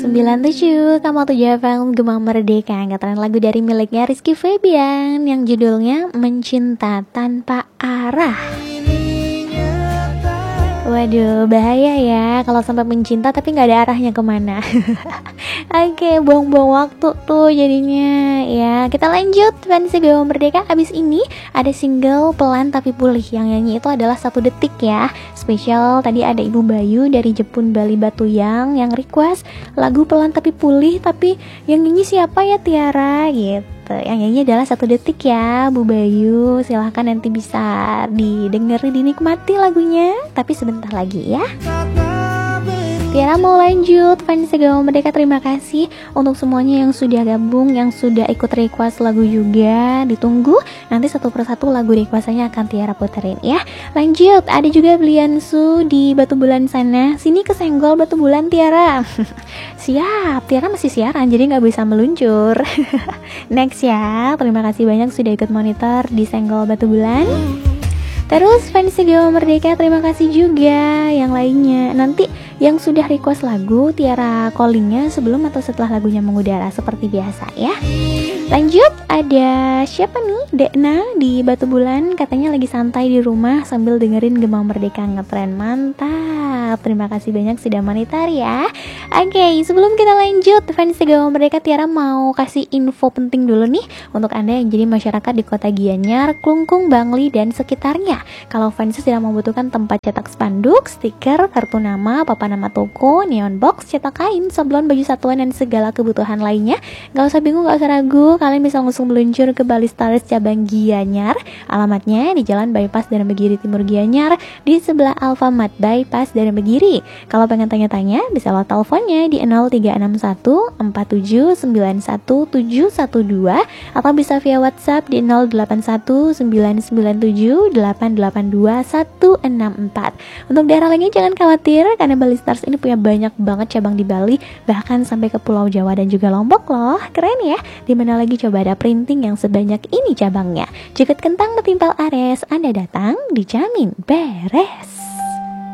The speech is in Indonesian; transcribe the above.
97,7 FM Gema Merdeka. Angkatan lagu dari miliknya Rizky Febian yang judulnya Mencinta Tanpa Arah. Waduh, bahaya ya kalau sampai mencinta tapi gak ada arahnya kemana. Oke, buang-buang waktu tuh jadinya. Ya, kita lanjut Fansi Gema Merdeka. Abis ini ada single Pelan Tapi Pulih. Yang nyanyi itu adalah 1 Detik ya. Spesial tadi ada Ibu Bayu dari Jepun Bali Batuyang yang request lagu Pelan Tapi Pulih. Tapi yang nyanyi siapa ya Tiara gitu. Yang nyanyi adalah 1 Detik ya Bu Bayu. Silahkan nanti bisa didengerin, dinikmati lagunya. Tapi sebentar lagi ya. Tiara mau lanjut. Fans Gema Merdeka, terima kasih untuk semuanya yang sudah gabung, yang sudah ikut request lagu juga. Ditunggu nanti satu persatu lagu requestannya akan Tiara puterin ya. Lanjut, ada juga Bliansu di Batu Bulan sana. Sini kesenggol Batu Bulan Tiara. Siap, Tiara masih siaran jadi gak bisa meluncur. Next ya, terima kasih banyak sudah ikut monitor di Senggol Batu Bulan. Terus fans Gema Merdeka, terima kasih juga yang lainnya. Nanti yang sudah request lagu Tiara callingnya sebelum atau setelah lagunya mengudara seperti biasa ya. Lanjut, ada siapa nih? Dekna di Batu Bulan, katanya lagi santai di rumah sambil dengerin Gema Merdeka ngetren. Mantap, terima kasih banyak sudah monitor ya. Oke, sebelum kita lanjut fans Gema Merdeka, Tiara mau kasih info penting dulu nih untuk Anda yang jadi masyarakat di kota Gianyar, Klungkung, Bangli dan sekitarnya. Kalau fans tidak membutuhkan tempat cetak spanduk, stiker, kartu nama, papan nama toko, neon box, cetak kain, sablon, baju satuan dan segala kebutuhan lainnya, gak usah bingung, gak usah ragu, kalian bisa langsung meluncur ke Bali Stars cabang Gianyar. Alamatnya di Jalan Bypass Dharmagiri Timur Gianyar, di sebelah Alfamart Bypass Dharmagiri. Kalau pengen tanya-tanya, bisa lo teleponnya di 0361 4791712 atau bisa via WhatsApp di 081 997 882 164. Untuk daerah lainnya jangan khawatir karena Bali Stars ini punya banyak banget cabang di Bali, bahkan sampai ke Pulau Jawa dan juga Lombok loh. Keren ya. Dimana lagi coba ada printing yang sebanyak ini cabangnya. Jeket kentang betimpal ares, Anda datang dijamin beres.